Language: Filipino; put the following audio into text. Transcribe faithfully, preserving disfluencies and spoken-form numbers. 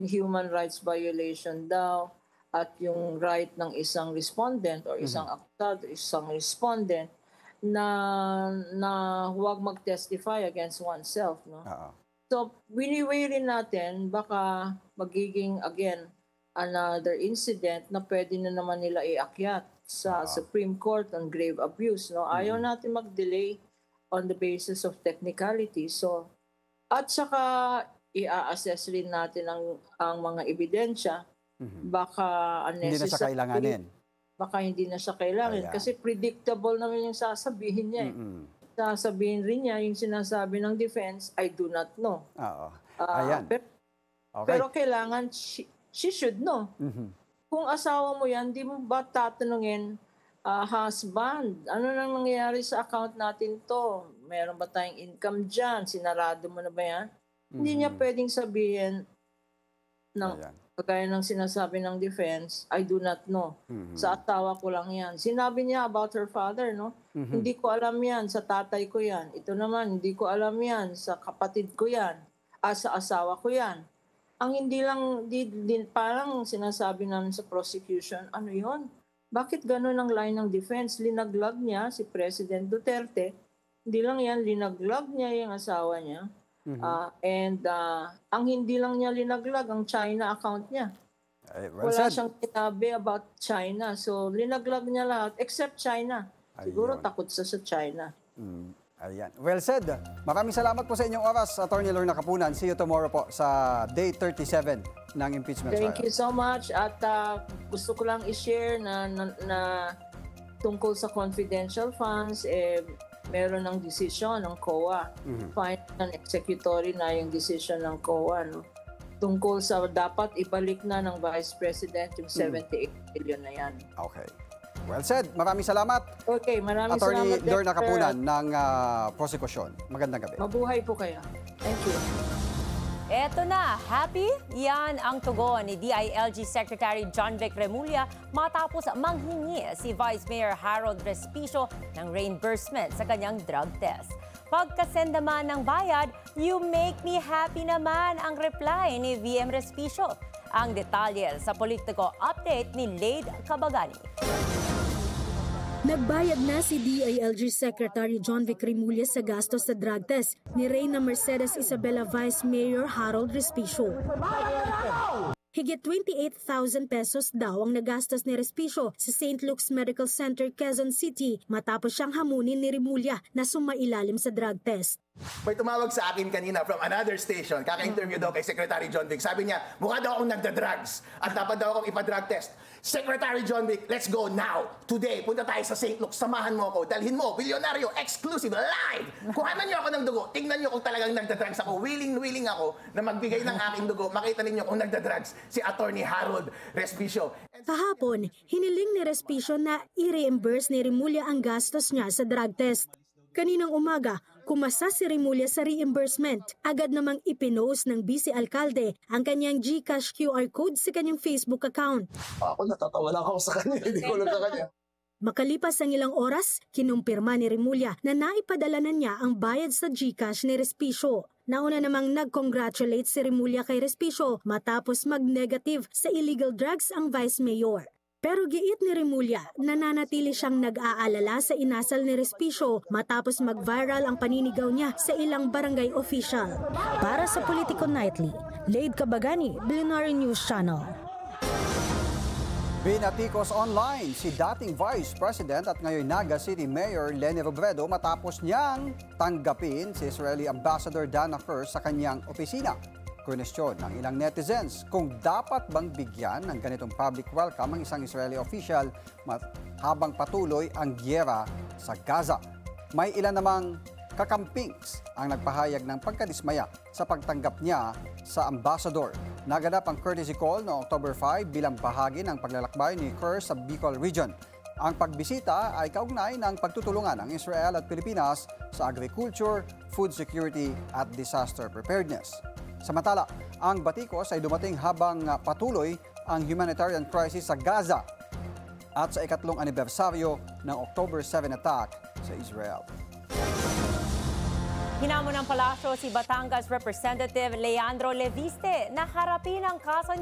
human rights violation daw at yung right ng isang respondent or isang Mhm. akusado, isang respondent na na huwag mag-testify against oneself, no? Oo. So, wini-weigh rin natin baka magiging again another incident na pwede na naman nila iakyat sa Oo. Supreme Court on grave abuse, no? Ayaw Mhm. natin mag-delay on the basis of technicality. So, at saka i-assess rin natin ang ang mga ebidensya. Mhm. Baka Hindi na siya unnecessary, kailanganin. baka hindi na siya kailangan Ayan. kasi predictable naman yung sasabihin niya eh. Mm. Sasabihin rin niya yung sinasabi ng defense, I do not know. Oo. Ah, Ayan. pero, Okay. pero kailangan she, she should know. Mhm. Kung asawa mo yan, di mo ba tatanungin, ah, husband, ano nang nangyayari sa account natin to? Meron ba tayong income dyan? Sinarado mo na ba yan? Hindi niya Mhm. pwedeng sabihin ng Ayan. kagaya ng sinasabi ng defense, I do not know. Mhm. Sa asawa ko lang yan. Sinabi niya about her father, no? Mhm. Hindi ko alam yan, sa tatay ko yan. Ito naman, hindi ko alam yan, sa kapatid ko yan. Ah, sa asawa ko yan. Ang hindi lang, di, di, parang sinasabi namin sa prosecution, ano yon? Bakit ganun ang line ng defense? Linaglag niya si President Duterte. Hindi lang yan, linaglag niya yung asawa niya. Mhm. Ah, and ah, ang hindi lang niya linaglag, ang China account niya. Ay, well Wala said. siyang sinabi about China. So, linaglag niya lahat except China. Siguro Ayun. takot siya sa China. Mm, ayan. Well said. Maraming salamat po sa inyong oras, Attorney Lorna Kapunan. See you tomorrow po sa day thirty-seven ng impeachment Thank trial. you so much. At ah, gusto ko lang i-share na, na, na tungkol sa confidential funds, eh, meron ng desisyon ng C O A. Mhm. Final and executory na yung decision ng C O A. No? Tungkol sa dapat ibalik na ng Vice President yung seventy-eight billion na yan. Okay. Well said. Maraming salamat, Okay, maraming Attorney salamat. Lorna Doctor. Kapunan ng ah, prosekusyon. Magandang gabi. Mabuhay po kayo. Thank you. Eto na, happy? Yan ang tugon ni D I L G Secretary John Vic Remulla matapos manghingi si Vice Mayor Harold Respicio ng reimbursement sa kanyang drug test. Pagkasend naman ng bayad, you make me happy naman ang reply ni V M Respicio. Ang detalye sa Politico Update ni Lade Cabagani. Nagbayad na si D I L G Secretary John Vic Remulla sa gastos sa drug test ni Reyna Mercedes Isabela Vice Mayor Harold Respicio. Higit twenty-eight thousand pesos daw ang nagastos ni Respicio sa Saint Luke's Medical Center, Quezon City matapos siyang hamunin ni Remulla na sumailalim sa drug test. May tumawag sa akin kanina from another station, kaka-interview daw kay Secretary John Vic. Sabi niya, mukha daw akong nagda-drugs at dapat daw akong ipa-drug test. Secretary John Vic, let's go now. Today, punta tayo sa Saint Luke's. Samahan mo ako. Dalhin mo, Bilyonaryo, exclusive, live. Kuhanan niyo ako ng dugo. Tingnan niyo kung talagang nagda-drugs ako. Willing-willing ako na magbigay ng aking dugo. Makita ninyo kung nagda-drugs si Attorney Harold Respicio. Kahapon, hiniling ni Respicio na i-reimburse ni Remulla ang gastos niya sa drug test. Kaninang umaga, kumasa si Remulla sa reimbursement. Agad namang ipinost ng Vice Alcalde ang kanyang GCash Q R code sa kanyang Facebook account. Ako natatawa lang ako sa kanya. Hindi ko lang sa kanya. Makalipas ang ilang oras, kinumpirma ni Remulla na naipadala na niya ang bayad sa GCash ni Respicio. Nauna namang nag-congratulate si Remulla kay Respicio matapos mag-negative sa illegal drugs ang Vice Mayor. Pero giit ni Remulla, nananatili siyang nag-aalala sa inasal ni Respicio matapos mag-viral ang paninigaw niya sa ilang barangay official. Para sa Politico Nightly, Lade Cabagani, Billionaire News Channel. Binatikos online si dating Vice President at ngayon Naga City Mayor Leni Robredo matapos niyang tanggapin si Israeli Ambassador Dana Kerr sa kanyang opisina. Kwestiyon ng ilang netizens kung dapat bang bigyan ng ganitong public welcome ang isang Israeli official habang patuloy ang gyera sa Gaza. May ilan namang kakampings ang nagpahayag ng pagkadismaya sa pagtanggap niya sa ambassador. Naganap ang courtesy call noong October five bilang bahagi ng paglalakbay ni Kerr sa Bicol Region. Ang pagbisita ay kaugnay ng pagtutulungan ng Israel at Pilipinas sa agriculture, food security at disaster preparedness. Samantala, ang batikos ay dumating habang patuloy ang humanitarian crisis sa Gaza at sa ikatlong anibersaryo ng October seven attack sa Israel. Hinamon ng palasyo si Batangas Representative Leandro Leviste na harapin ang kaso